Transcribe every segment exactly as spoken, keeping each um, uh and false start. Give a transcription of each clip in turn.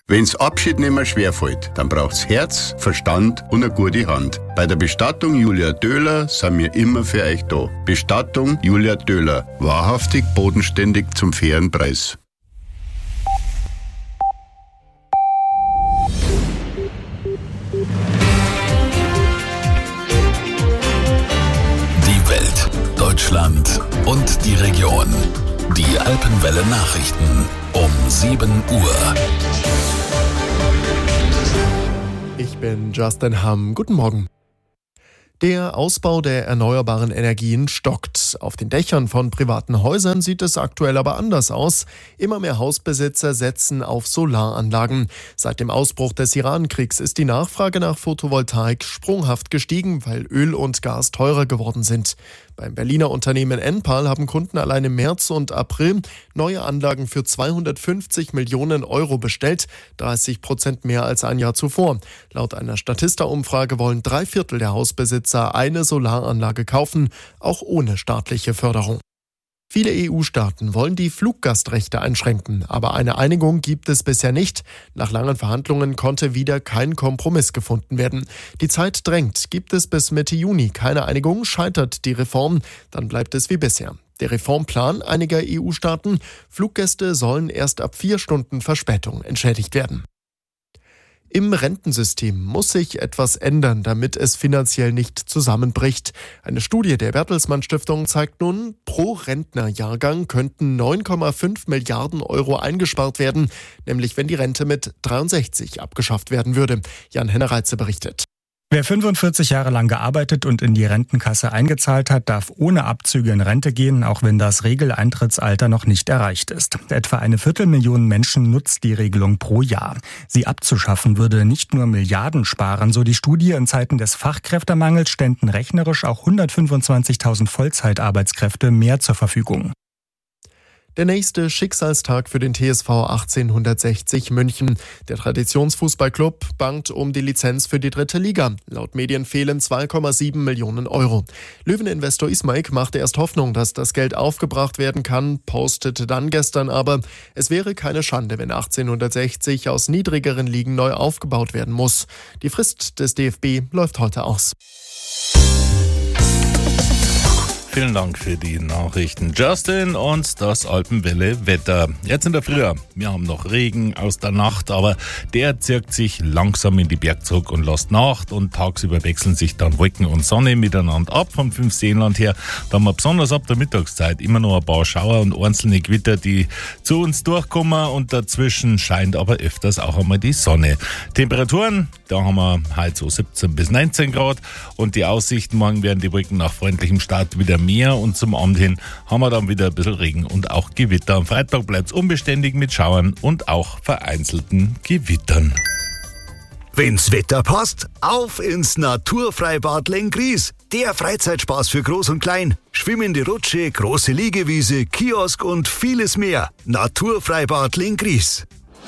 Wenn's Abschied nicht mehr schwerfällt, dann braucht's Herz, Verstand und eine gute Hand. Bei der Bestattung Julia Döhler sind wir immer für euch da. Bestattung Julia Döhler. Wahrhaftig, bodenständig zum fairen Preis. Die Welt, Deutschland und die Region. Die Alpenwelle Nachrichten um sieben Uhr. Ich bin Justin Hamm. Guten Morgen. Der Ausbau der erneuerbaren Energien stockt. Auf den Dächern von privaten Häusern sieht es aktuell aber anders aus. Immer mehr Hausbesitzer setzen auf Solaranlagen. Seit dem Ausbruch des Iran-Kriegs ist die Nachfrage nach Photovoltaik sprunghaft gestiegen, weil Öl und Gas teurer geworden sind. Beim Berliner Unternehmen Enpal haben Kunden allein im März und April neue Anlagen für zweihundertfünfzig Millionen Euro bestellt, dreißig Prozent mehr als ein Jahr zuvor. Laut einer Statista-Umfrage wollen drei Viertel der Hausbesitzer eine Solaranlage kaufen, auch ohne staatliche Förderung. Viele E U-Staaten wollen die Fluggastrechte einschränken, aber eine Einigung gibt es bisher nicht. Nach langen Verhandlungen konnte wieder kein Kompromiss gefunden werden. Die Zeit drängt. Gibt es bis Mitte Juni keine Einigung, scheitert die Reform, dann bleibt es wie bisher. Der Reformplan einiger E U-Staaten: Fluggäste sollen erst ab vier Stunden Verspätung entschädigt werden. Im Rentensystem muss sich etwas ändern, damit es finanziell nicht zusammenbricht. Eine Studie der Bertelsmann Stiftung zeigt nun, pro Rentnerjahrgang könnten neun Komma fünf Milliarden Euro eingespart werden, nämlich wenn die Rente mit dreiundsechzig abgeschafft werden würde. Jan-Henner Reitze berichtet. Wer fünfundvierzig Jahre lang gearbeitet und in die Rentenkasse eingezahlt hat, darf ohne Abzüge in Rente gehen, auch wenn das Regeleintrittsalter noch nicht erreicht ist. Etwa eine Viertelmillion Menschen nutzt die Regelung pro Jahr. Sie abzuschaffen würde nicht nur Milliarden sparen, so die Studie. In Zeiten des Fachkräftemangels ständen rechnerisch auch hundertfünfundzwanzigtausend Vollzeitarbeitskräfte mehr zur Verfügung. Der nächste Schicksalstag für den T S V achtzehnhundertsechzig München. Der Traditionsfußballclub bangt um die Lizenz für die dritte Liga. Laut Medien fehlen zwei Komma sieben Millionen Euro. Löweninvestor Ismaik machte erst Hoffnung, dass das Geld aufgebracht werden kann, postete dann gestern aber, es wäre keine Schande, wenn achtzehnhundertsechzig aus niedrigeren Ligen neu aufgebaut werden muss. Die Frist des D F B läuft heute aus. Vielen Dank für die Nachrichten, Justin, und das Alpenwelle-Wetter. Jetzt in der Früh, wir haben noch Regen aus der Nacht, aber der zirkt sich langsam in die Berge zurück und lässt nach, und tagsüber wechseln sich dann Wolken und Sonne miteinander ab. Vom Fünfseenland her, da haben wir besonders ab der Mittagszeit immer noch ein paar Schauer und einzelne Gewitter, die zu uns durchkommen, und dazwischen scheint aber öfters auch einmal die Sonne. Temperaturen, da haben wir heute so siebzehn bis neunzehn Grad, und die Aussichten, morgen werden die Wolken nach freundlichem Start wieder mehr, und zum Abend hin haben wir dann wieder ein bisschen Regen und auch Gewitter. Am Freitag bleibt es unbeständig mit Schauern und auch vereinzelten Gewittern. Wenn's Wetter passt, auf ins Naturfreibad Lenggries. Der Freizeitspaß für Groß und Klein. Schwimmende Rutsche, große Liegewiese, Kiosk und vieles mehr. Naturfreibad Lenggries.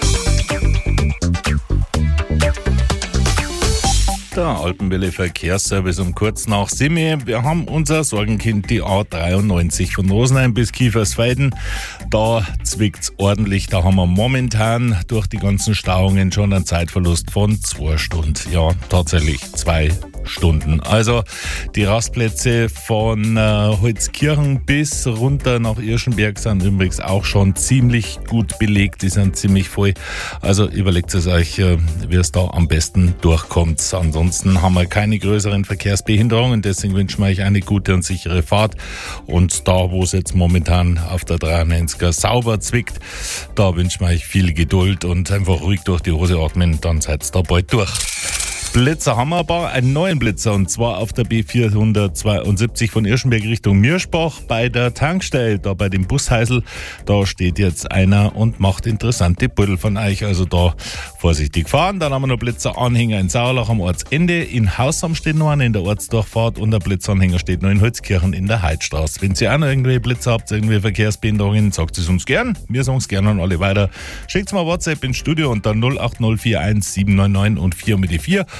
Der Alpenwelle Verkehrsservice um kurz nach sieben. Wir haben unser Sorgenkind, die A dreiundneunzig von Rosenheim bis Kiefersfelden. Da zwickt's ordentlich. Da haben wir momentan durch die ganzen Stauungen schon einen Zeitverlust von zwei Stunden. Ja, tatsächlich zwei Stunden. Also die Rastplätze von äh, Holzkirchen bis runter nach Irschenberg sind übrigens auch schon ziemlich gut belegt. Die sind ziemlich voll. Also überlegt es euch, äh, wie es da am besten durchkommt. Ansonsten haben wir keine größeren Verkehrsbehinderungen. Deswegen wünschen wir euch eine gute und sichere Fahrt. Und da, wo es jetzt momentan auf der dreiundneunziger sauber zwickt, da wünschen wir euch viel Geduld und einfach ruhig durch die Hose atmen. Dann seid ihr da bald durch. Blitzer haben wir aber, einen neuen Blitzer, und zwar auf der B vierhundertzweiundsiebzig von Irschenberg Richtung Mirschbach bei der Tankstelle, da bei dem Busheisel. Da steht jetzt einer und macht interessante Buddel von euch, also da vorsichtig fahren. Dann haben wir noch Blitzeranhänger in Sauerlach am Ortsende, in Hausham steht noch einer in der Ortsdurchfahrt, und der Blitzanhänger steht noch in Holzkirchen in der Heidstraße. Wenn ihr auch noch irgendwelche Blitzer habt, irgendwelche Verkehrsbehinderungen, sagt es uns gern. Wir sagen es gerne an alle weiter. Schickt mal WhatsApp ins Studio unter null acht null vier eins sieben neun neun und vier mit die vier.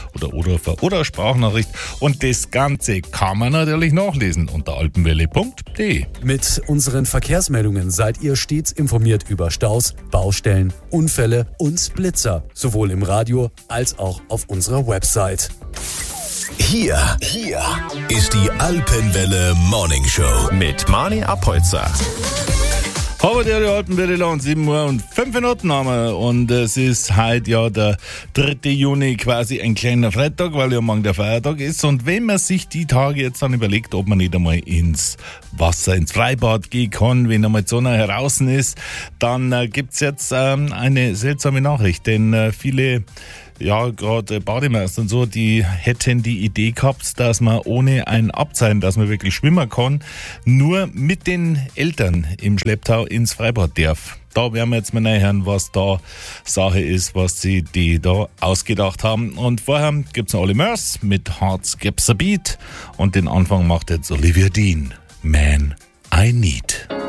oder Anrufer oder Sprachnachricht. Und das Ganze kann man natürlich nachlesen unter alpenwelle punkt de. Mit unseren Verkehrsmeldungen seid ihr stets informiert über Staus, Baustellen, Unfälle und Blitzer, sowohl im Radio als auch auf unserer Website. Hier, hier ist die Alpenwelle Morning Show mit Martin Abholzer. Haben wir die Alpenwelle und sieben Uhr und fünf Minuten haben wir. Und es ist heute ja der dritte Juni, quasi ein kleiner Freitag, weil ja morgen der Feiertag ist. Und wenn man sich die Tage jetzt dann überlegt, ob man nicht einmal ins Wasser, ins Freibad gehen kann, wenn einmal die Sonne heraus ist, dann äh, gibt's jetzt ähm, eine seltsame Nachricht. Denn äh, viele ja, gerade Bademeister und so, die hätten die Idee gehabt, dass man ohne ein Abzeichen, dass man wirklich schwimmen kann, nur mit den Eltern im Schlepptau ins Freibad darf. Da werden wir jetzt mal hören, was da Sache ist, was sie die da ausgedacht haben. Und vorher gibt's noch Olly Murs mit Heart Skips a Beat und den Anfang macht jetzt Olivia Dean, Man I Need.